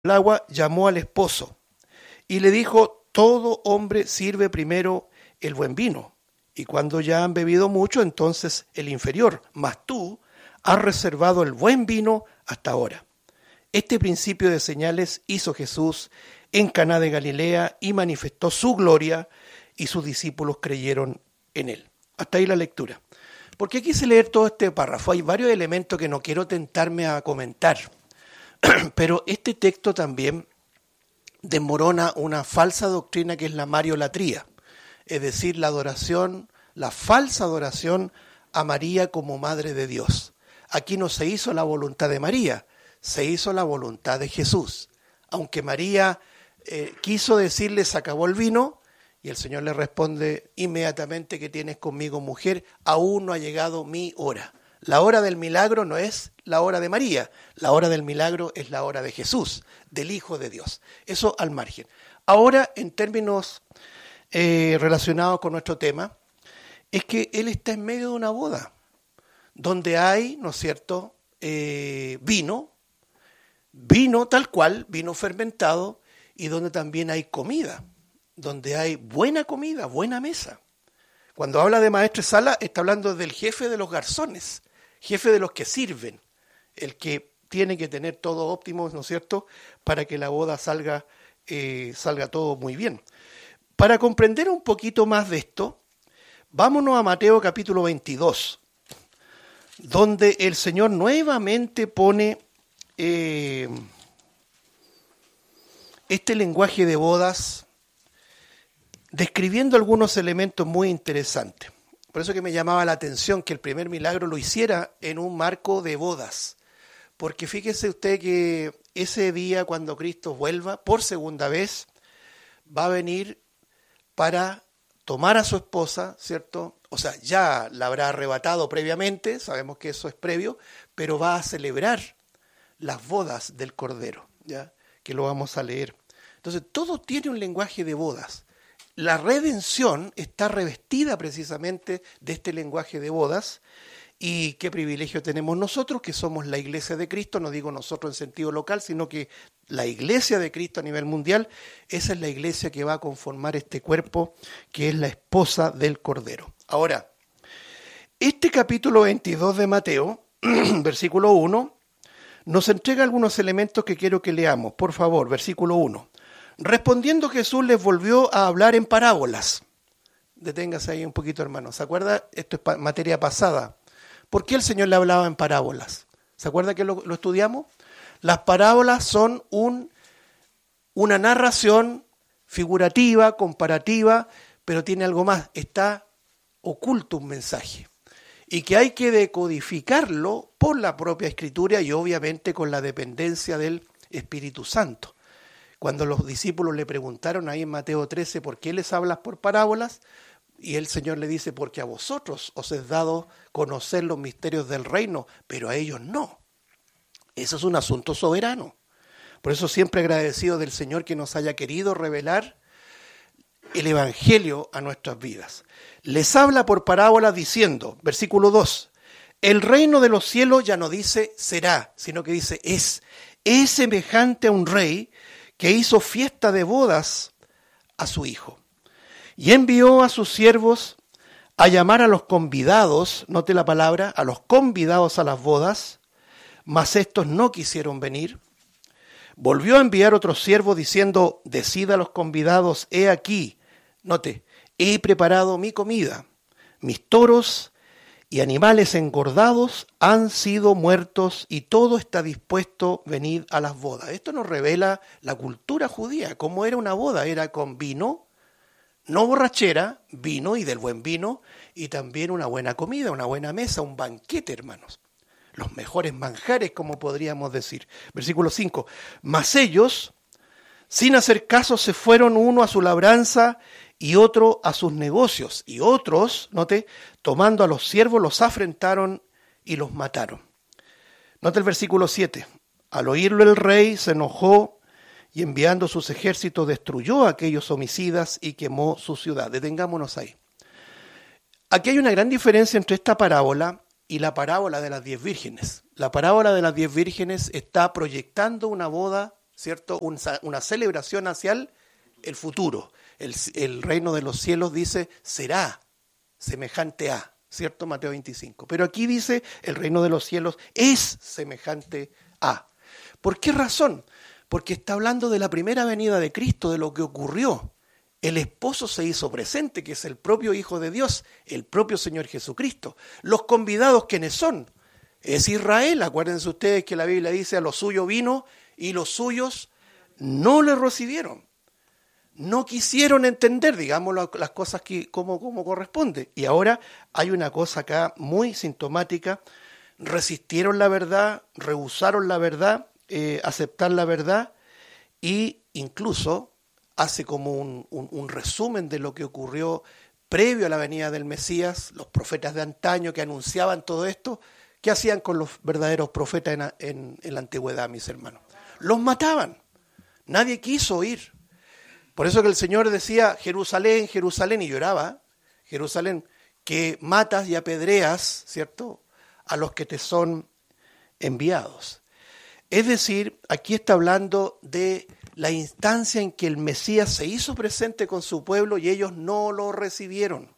el agua, llamó al esposo y le dijo: todo hombre sirve primero el buen vino, y cuando ya han bebido mucho, entonces el inferior, mas tú has reservado el buen vino hasta ahora. Este principio de señales hizo Jesús en Caná de Galilea y manifestó su gloria, y sus discípulos creyeron en él. Hasta ahí la lectura. ¿Por qué quise leer todo este párrafo? Hay varios elementos que no quiero tentarme a comentar, pero este texto también desmorona una falsa doctrina que es la mariolatría, es decir, la adoración, la falsa adoración a María como Madre de Dios. Aquí no se hizo la voluntad de María, se hizo la voluntad de Jesús. Aunque María quiso decirle: se acabó el vino, y el Señor le responde inmediatamente: ¿qué tienes conmigo, mujer? Aún no ha llegado mi hora. La hora del milagro no es la hora de María, la hora del milagro es la hora de Jesús, del Hijo de Dios. Eso al margen. Ahora, en términos relacionados con nuestro tema, es que Él está en medio de una boda, donde hay, ¿no es cierto?, vino tal cual, vino fermentado, y donde también hay comida, donde hay buena comida, buena mesa. Cuando habla de maestresala, está hablando del jefe de los garzones, jefe de los que sirven, el que tiene que tener todo óptimo, ¿no es cierto?, para que la boda salga todo muy bien. Para comprender un poquito más de esto, vámonos a Mateo capítulo 22, donde el Señor nuevamente pone este lenguaje de bodas, describiendo algunos elementos muy interesantes. Por eso que me llamaba la atención que el primer milagro lo hiciera en un marco de bodas. Porque fíjese usted que ese día, cuando Cristo vuelva por segunda vez, va a venir para tomar a su esposa, ¿cierto? O sea, ya la habrá arrebatado previamente, sabemos que eso es previo, pero va a celebrar las bodas del Cordero, ¿ya?, que lo vamos a leer. Entonces, todo tiene un lenguaje de bodas. La redención está revestida precisamente de este lenguaje de bodas, y qué privilegio tenemos nosotros, que somos la Iglesia de Cristo, no digo nosotros en sentido local, sino que la Iglesia de Cristo a nivel mundial. Esa es la iglesia que va a conformar este cuerpo, que es la esposa del Cordero. Ahora, este capítulo 22 de Mateo, versículo 1, nos entrega algunos elementos que quiero que leamos. Por favor, versículo 1. Respondiendo Jesús les volvió a hablar en parábolas. Deténgase ahí un poquito, hermano. ¿Se acuerda? Esto es materia pasada. ¿Por qué el Señor le hablaba en parábolas? ¿Se acuerda que lo estudiamos? Las parábolas son una narración figurativa, comparativa, pero tiene algo más. Está oculto un mensaje, y que hay que decodificarlo por la propia Escritura y obviamente con la dependencia del Espíritu Santo. Cuando los discípulos le preguntaron ahí en Mateo 13, ¿por qué les hablas por parábolas? Y el Señor le dice: porque a vosotros os es dado conocer los misterios del reino, pero a ellos no. Eso es un asunto soberano. Por eso siempre agradecido del Señor que nos haya querido revelar el Evangelio a nuestras vidas. Les habla por parábolas diciendo, versículo 2, el reino de los cielos ya no dice será, sino que dice es semejante a un rey que hizo fiesta de bodas a su hijo. Y envió a sus siervos a llamar a los convidados, note la palabra, a los convidados a las bodas, mas estos no quisieron venir. Volvió a enviar otros siervos diciendo, decid a los convidados, he aquí, note, he preparado mi comida, mis toros y animales engordados han sido muertos y todo está dispuesto, venid a las bodas. Esto nos revela la cultura judía, cómo era una boda, era con vino, no borrachera, vino y del buen vino, y también una buena comida, una buena mesa, un banquete, hermanos. Los mejores manjares, como podríamos decir. Versículo 5. Mas ellos, sin hacer caso, se fueron uno a su labranza y otro a sus negocios. Y otros, note, tomando a los siervos, los afrentaron y los mataron. Note el versículo 7. Al oírlo el rey se enojó y enviando sus ejércitos destruyó a aquellos homicidas y quemó su ciudad. Detengámonos ahí. Aquí hay una gran diferencia entre esta parábola y la parábola de las 10 vírgenes. La parábola de las 10 vírgenes está proyectando una boda ¿cierto? Una celebración hacia el futuro. El reino de los cielos dice, será semejante a, ¿cierto? Mateo 25. Pero aquí dice, el reino de los cielos es semejante a. ¿Por qué razón? Porque está hablando de la primera venida de Cristo, de lo que ocurrió. El esposo se hizo presente, que es el propio Hijo de Dios, el propio Señor Jesucristo. Los convidados, ¿quiénes son? Es Israel. Acuérdense ustedes que la Biblia dice, a lo suyo vino y los suyos no le recibieron. No quisieron entender, digamos, las cosas como corresponde. Y ahora hay una cosa acá muy sintomática. Resistieron la verdad, rehusaron la verdad, aceptar la verdad, y incluso hace como un resumen de lo que ocurrió previo a la venida del Mesías, los profetas de antaño que anunciaban todo esto. ¿Qué hacían con los verdaderos profetas en la antigüedad, mis hermanos? Los mataban. Nadie quiso oír. Por eso que el Señor decía, Jerusalén, Jerusalén, y lloraba, Jerusalén, que matas y apedreas, ¿cierto?, a los que te son enviados. Es decir, aquí está hablando de la instancia en que el Mesías se hizo presente con su pueblo y ellos no lo recibieron.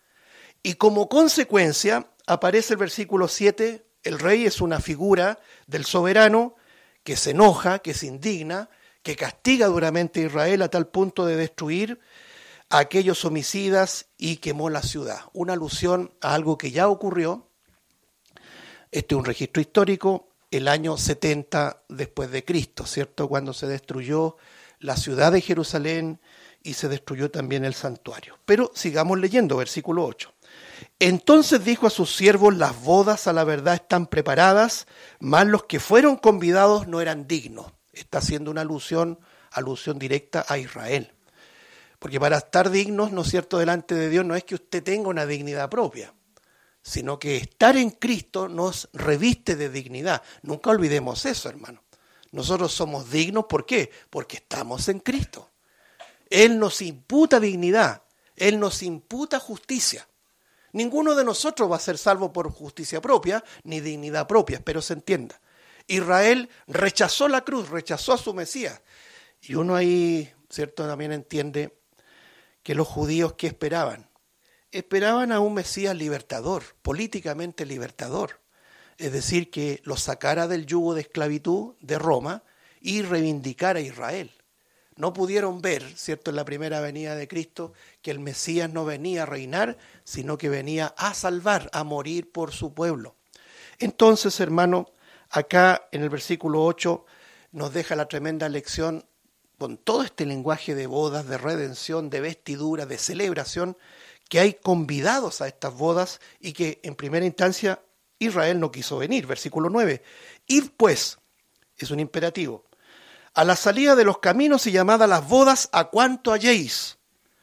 Y como consecuencia, aparece el versículo 7, el rey es una figura del soberano que se enoja, que se indigna, que castiga duramente a Israel a tal punto de destruir a aquellos homicidas y quemó la ciudad. Una alusión a algo que ya ocurrió. Este es un registro histórico, el año 70 después de Cristo, ¿cierto? Cuando se destruyó la ciudad de Jerusalén y se destruyó también el santuario. Pero sigamos leyendo, versículo 8. Entonces dijo a sus siervos, las bodas a la verdad están preparadas, mas los que fueron convidados no eran dignos. Está haciendo una alusión directa a Israel. Porque para estar dignos, ¿no es cierto?, delante de Dios no es que usted tenga una dignidad propia, sino que estar en Cristo nos reviste de dignidad. Nunca olvidemos eso, hermano. Nosotros somos dignos, ¿por qué? Porque estamos en Cristo. Él nos imputa dignidad, Él nos imputa justicia. Ninguno de nosotros va a ser salvo por justicia propia, ni dignidad propia, espero se entienda. Israel rechazó la cruz, rechazó a su Mesías. Y uno ahí, ¿cierto?, también entiende que los judíos, ¿qué esperaban? Esperaban a un Mesías libertador, políticamente libertador. Es decir, que los sacara del yugo de esclavitud de Roma y reivindicara a Israel. No pudieron ver, ¿cierto?, en la primera venida de Cristo, que el Mesías no venía a reinar, sino que venía a salvar, a morir por su pueblo. Entonces, hermano, acá en el versículo 8 nos deja la tremenda lección con todo este lenguaje de bodas, de redención, de vestidura, de celebración, que hay convidados a estas bodas y que en primera instancia Israel no quiso venir. Versículo 9. Id pues, es un imperativo, a la salida de los caminos y llamad a las bodas a cuanto halléis.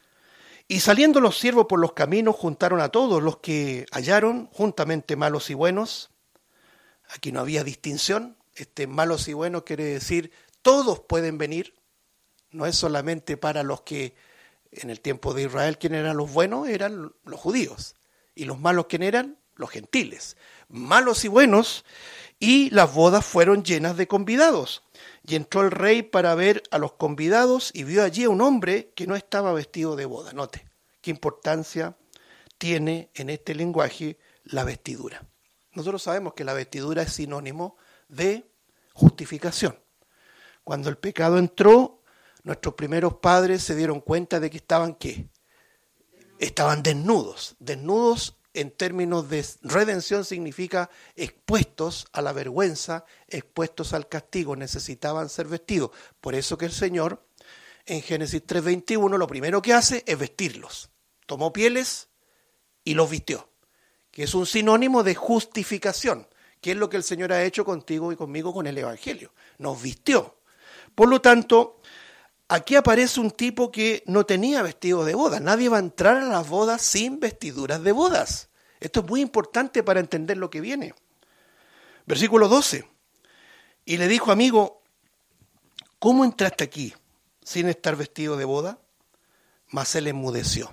Y saliendo los siervos por los caminos, juntaron a todos los que hallaron, juntamente malos y buenos. Aquí no había distinción. Malos y buenos quiere decir todos pueden venir. No es solamente para los que en el tiempo de Israel, ¿quién eran los buenos? Eran los judíos. Y los malos, ¿quién eran? Los gentiles. Malos y buenos. Y las bodas fueron llenas de convidados. Y entró el rey para ver a los convidados y vio allí a un hombre que no estaba vestido de boda. Note qué importancia tiene en este lenguaje la vestidura. Nosotros sabemos que la vestidura es sinónimo de justificación. Cuando el pecado entró, nuestros primeros padres se dieron cuenta de que estaban ¿qué? Estaban desnudos. Desnudos en términos de redención significa expuestos a la vergüenza, expuestos al castigo, necesitaban ser vestidos. Por eso que el Señor en Génesis 3:21 lo primero que hace es vestirlos. Tomó pieles y los vistió, que es un sinónimo de justificación, que es lo que el Señor ha hecho contigo y conmigo con el Evangelio. Nos vistió. Por lo tanto, aquí aparece un tipo que no tenía vestido de boda. Nadie va a entrar a las bodas sin vestiduras de bodas. Esto es muy importante para entender lo que viene. Versículo 12. Y le dijo, amigo, ¿cómo entraste aquí sin estar vestido de boda? Mas él enmudeció.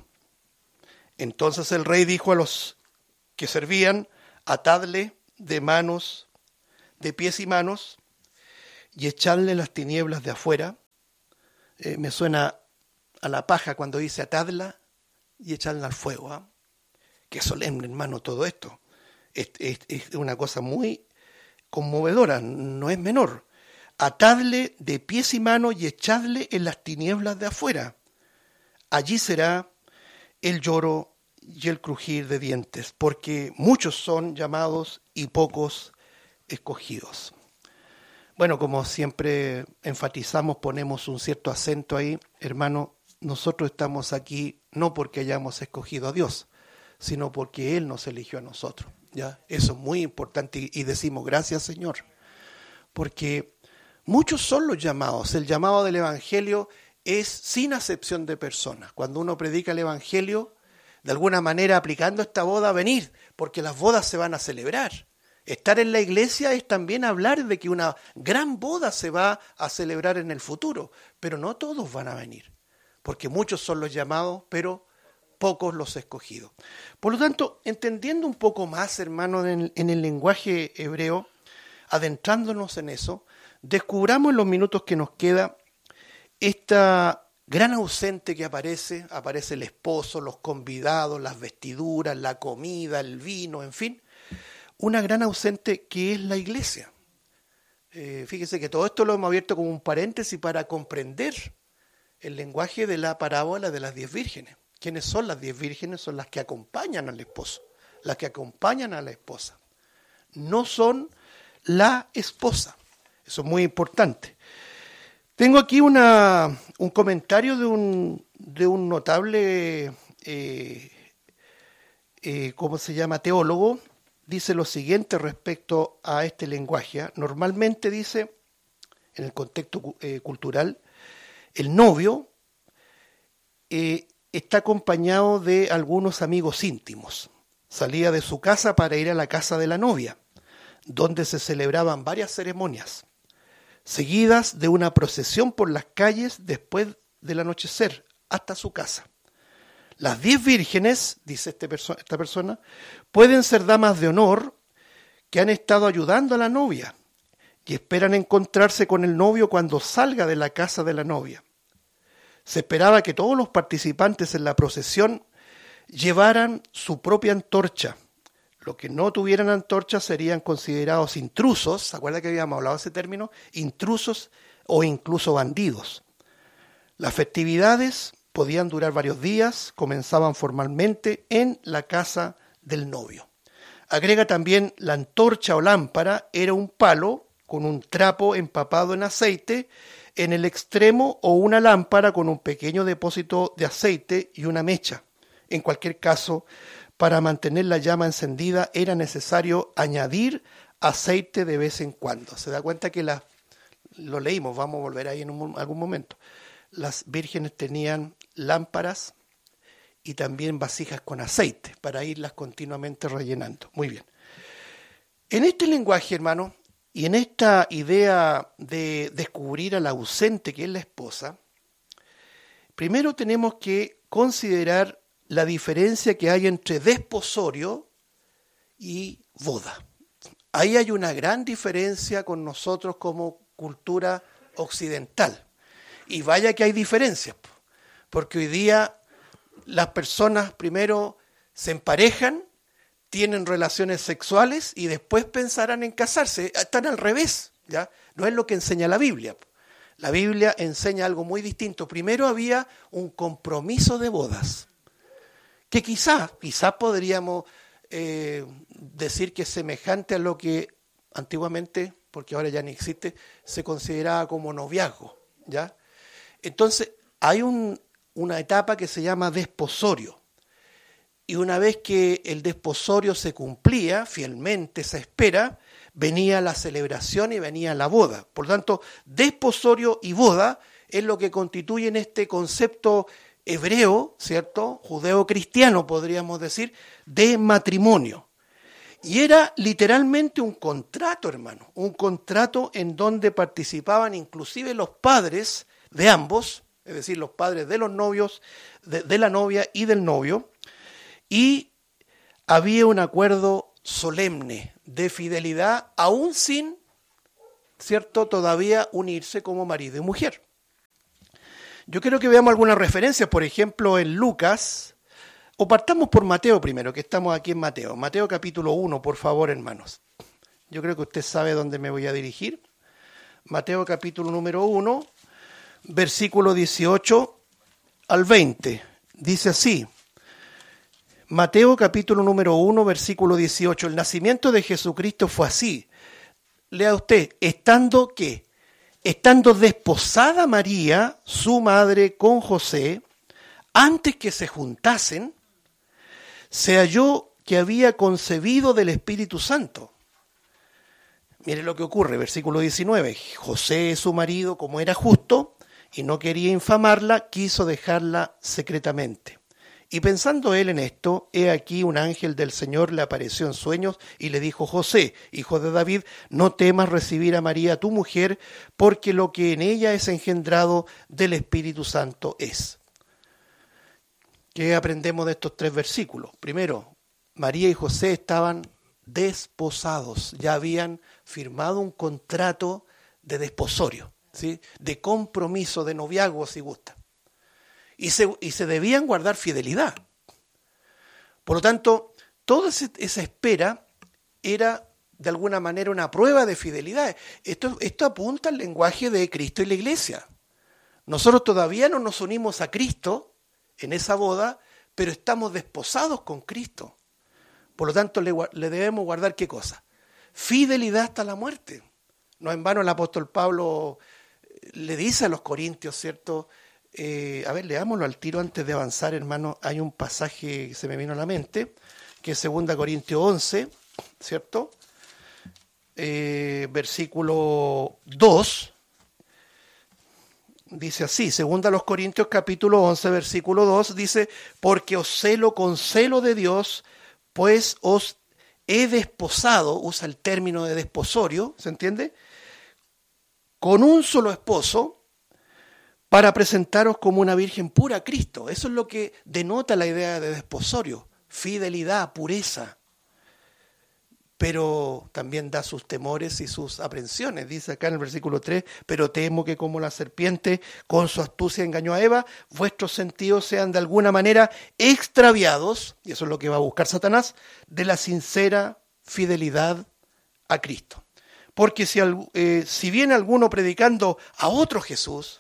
Entonces el rey dijo a los que servían, atadle de pies y manos, y echadle las tinieblas de afuera. Me suena a la paja cuando dice atadla y echadla al fuego. ¿Ah? Qué solemne, hermano, todo esto. Es una cosa muy conmovedora, no es menor. Atadle de pies y manos y echadle en las tinieblas de afuera. Allí será el lloro y el crujir de dientes, porque muchos son llamados y pocos escogidos. Bueno, como siempre enfatizamos, ponemos un cierto acento ahí, hermano, nosotros estamos aquí no porque hayamos escogido a Dios, sino porque Él nos eligió a nosotros. ¿Ya? Eso es muy importante y decimos gracias, Señor, porque muchos son los llamados. El llamado del Evangelio es sin acepción de personas. Cuando uno predica el Evangelio, de alguna manera aplicando esta boda, venir, porque las bodas se van a celebrar. Estar en la iglesia es también hablar de que una gran boda se va a celebrar en el futuro, pero no todos van a venir, porque muchos son los llamados, pero pocos los escogidos. Por lo tanto, entendiendo un poco más, hermano, en el lenguaje hebreo, adentrándonos en eso, descubramos en los minutos que nos queda esta gran ausente que aparece el esposo, los convidados, las vestiduras, la comida, el vino, en fin, una gran ausente que es la iglesia. Fíjese que todo esto lo hemos abierto como un paréntesis para comprender el lenguaje de la parábola de las 10 vírgenes. ¿Quiénes son las 10 vírgenes? Son las que acompañan al esposo, las que acompañan a la esposa. No son la esposa. Eso es muy importante. Tengo aquí un comentario de un notable, ¿cómo se llama? Teólogo. Dice lo siguiente respecto a este lenguaje. Normalmente dice, en el contexto cultural, el novio está acompañado de algunos amigos íntimos. Salía de su casa para ir a la casa de la novia, donde se celebraban varias ceremonias, seguidas de una procesión por las calles después del anochecer, hasta su casa. Las 10 vírgenes, dice esta persona, pueden ser damas de honor que han estado ayudando a la novia y esperan encontrarse con el novio cuando salga de la casa de la novia. Se esperaba que todos los participantes en la procesión llevaran su propia antorcha. Los que no tuvieran antorcha serían considerados intrusos, ¿se acuerda que habíamos hablado de ese término? Intrusos o incluso bandidos. Las festividades podían durar varios días, comenzaban formalmente en la casa del novio. Agrega también la antorcha o lámpara, era un palo con un trapo empapado en aceite en el extremo o una lámpara con un pequeño depósito de aceite y una mecha. En cualquier caso, para mantener la llama encendida era necesario añadir aceite de vez en cuando. ¿Se da cuenta que lo leímos? Vamos a volver ahí en algún momento. Las vírgenes tenían lámparas y también vasijas con aceite para irlas continuamente rellenando. Muy bien. En este lenguaje, hermano, y en esta idea de descubrir a la ausente que es la esposa, primero tenemos que considerar la diferencia que hay entre desposorio y boda. Ahí hay una gran diferencia con nosotros como cultura occidental. Y vaya que hay diferencias, porque hoy día las personas primero se emparejan, tienen relaciones sexuales y después pensarán en casarse. Están al revés, ¿ya? No es lo que enseña la Biblia. La Biblia enseña algo muy distinto. Primero había un compromiso de bodas, que quizás podríamos decir que es semejante a lo que antiguamente, porque ahora ya no existe, se consideraba como noviazgo, ¿ya? Entonces, hay una etapa que se llama desposorio. Y una vez que el desposorio se cumplía fielmente, esa espera, venía la celebración y venía la boda. Por lo tanto, desposorio y boda es lo que constituyen este concepto hebreo, ¿cierto? Judeo-cristiano, podríamos decir, de matrimonio. Y era literalmente un contrato, hermano, un contrato en donde participaban inclusive los padres de ambos, es decir, los padres de los novios, de la novia y del novio, y había un acuerdo solemne de fidelidad, aún sin ¿cierto?, todavía unirse como marido y mujer. Yo quiero que veamos algunas referencias, por ejemplo, en Lucas, o partamos por Mateo primero, que estamos aquí en Mateo. Mateo capítulo 1, por favor, hermanos. Yo creo que usted sabe dónde me voy a dirigir. Mateo capítulo número 1, versículo 18 al 20. Dice así, Mateo capítulo número 1, versículo 18. El nacimiento de Jesucristo fue así. Lea usted, ¿estando qué? Estando desposada María, su madre, con José, antes que se juntasen, se halló que había concebido del Espíritu Santo. Mire lo que ocurre, versículo 19. José, su marido, como era justo y no quería infamarla, quiso dejarla secretamente. Y pensando él en esto, he aquí un ángel del Señor le apareció en sueños y le dijo, José, hijo de David, no temas recibir a María tu mujer, porque lo que en ella es engendrado del Espíritu Santo es. ¿Qué aprendemos de estos 3 versículos? Primero, María y José estaban desposados, ya habían firmado un contrato de desposorio, ¿sí?, de compromiso, de noviazgo, si gusta. Y se debían guardar fidelidad. Por lo tanto, toda esa espera era de alguna manera una prueba de fidelidad. Esto apunta al lenguaje de Cristo y la Iglesia. Nosotros todavía no nos unimos a Cristo en esa boda, pero estamos desposados con Cristo. Por lo tanto, le debemos guardar ¿qué cosa? Fidelidad hasta la muerte. No en vano el apóstol Pablo le dice a los corintios, ¿cierto? A ver, leámoslo al tiro antes de avanzar, hermano. Hay un pasaje que se me vino a la mente, que es 2 Corintios 11, ¿cierto? Versículo 2. Dice así, 2 Corintios capítulo 11, versículo 2, dice, porque os celo con celo de Dios, pues os he desposado, usa el término de desposorio, ¿se entiende?, con un solo esposo, para presentaros como una virgen pura a Cristo. Eso es lo que denota la idea de desposorio, fidelidad, pureza. Pero también da sus temores y sus aprensiones. Dice acá en el versículo 3, pero temo que como la serpiente con su astucia engañó a Eva, vuestros sentidos sean de alguna manera extraviados, y eso es lo que va a buscar Satanás, de la sincera fidelidad a Cristo. Porque si viene alguno predicando a otro Jesús,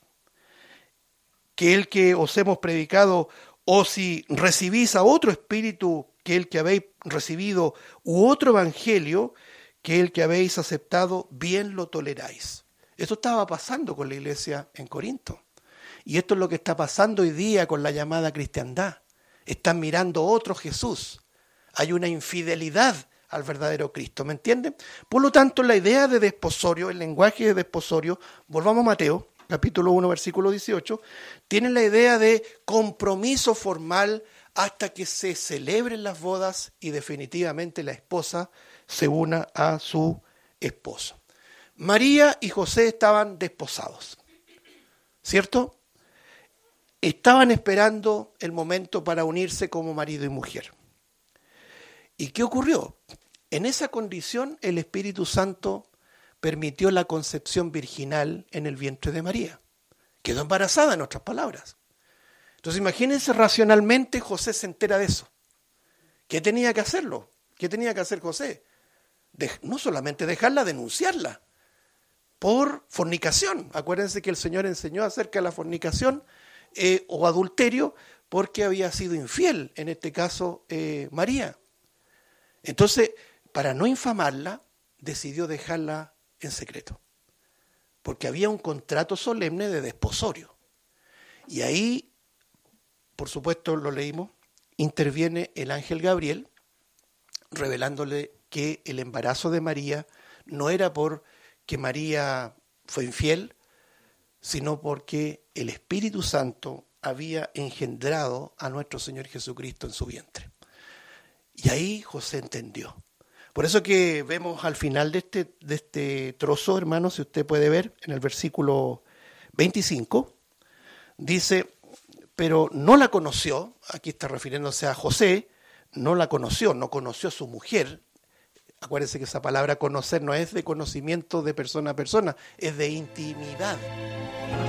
que el que os hemos predicado, o si recibís a otro espíritu que el que habéis recibido, u otro evangelio que el que habéis aceptado, bien lo toleráis. Esto estaba pasando con la iglesia en Corinto. Y esto es lo que está pasando hoy día con la llamada cristiandad. Están mirando otro Jesús. Hay una infidelidad al verdadero Cristo, ¿me entienden? Por lo tanto, la idea de desposorio, el lenguaje de desposorio, volvamos a Mateo, capítulo 1, versículo 18, tiene la idea de compromiso formal hasta que se celebren las bodas y definitivamente la esposa se una a su esposo. María y José estaban desposados, ¿cierto? Estaban esperando el momento para unirse como marido y mujer. ¿Y qué ocurrió? En esa condición el Espíritu Santo permitió la concepción virginal en el vientre de María. Quedó embarazada, en otras palabras. Entonces imagínense racionalmente, José se entera de eso. ¿Qué tenía que hacerlo? ¿Qué tenía que hacer José? No solamente dejarla, denunciarla por fornicación. Acuérdense que el Señor enseñó acerca de la fornicación o adulterio porque había sido infiel, en este caso María. Entonces, para no infamarla, decidió dejarla en secreto, porque había un contrato solemne de desposorio. Y ahí, por supuesto, lo leímos, interviene el ángel Gabriel, revelándole que el embarazo de María no era porque María fue infiel, sino porque el Espíritu Santo había engendrado a nuestro Señor Jesucristo en su vientre. Y ahí José entendió. Por eso que vemos al final de este trozo, hermanos, si usted puede ver, en el versículo 25, dice, pero no la conoció, aquí está refiriéndose a José, no la conoció, no conoció a su mujer, Acuérdense que esa palabra conocer no es de conocimiento de persona a persona, es de intimidad.